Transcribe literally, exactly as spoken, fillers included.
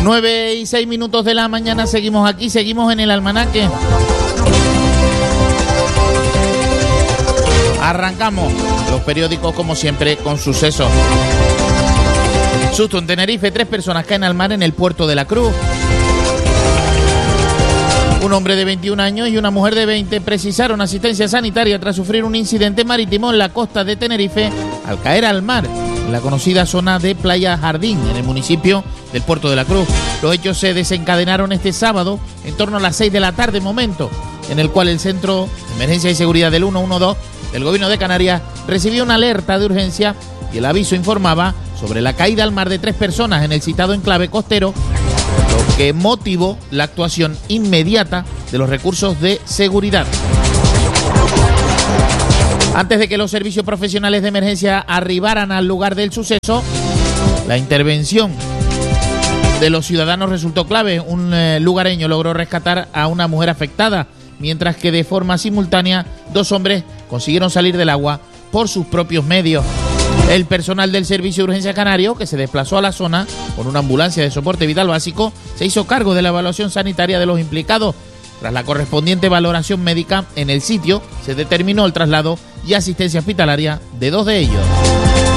nueve y seis minutos de la mañana, seguimos aquí, seguimos en el almanaque. Arrancamos los periódicos como siempre con sucesos. Susto en Tenerife, tres personas caen al mar en el puerto de la Cruz. Un hombre de veintiún años y una mujer de veinte precisaron asistencia sanitaria tras sufrir un incidente marítimo en la costa de Tenerife al caer al mar, en la conocida zona de Playa Jardín, en el municipio del Puerto de la Cruz. Los hechos se desencadenaron este sábado en torno a las seis de la tarde, momento en el cual el Centro de Emergencia y Seguridad del ciento doce del Gobierno de Canarias recibió una alerta de urgencia y el aviso informaba sobre la caída al mar de tres personas en el citado enclave costero, lo que motivó la actuación inmediata de los recursos de seguridad. Antes de que los servicios profesionales de emergencia arribaran al lugar del suceso, la intervención de los ciudadanos resultó clave. Un eh, lugareño logró rescatar a una mujer afectada, mientras que de forma simultánea dos hombres consiguieron salir del agua por sus propios medios. El personal del Servicio de Urgencia Canario, que se desplazó a la zona con una ambulancia de soporte vital básico, se hizo cargo de la evaluación sanitaria de los implicados. Tras la correspondiente valoración médica en el sitio, se determinó el traslado y asistencia hospitalaria de dos de ellos.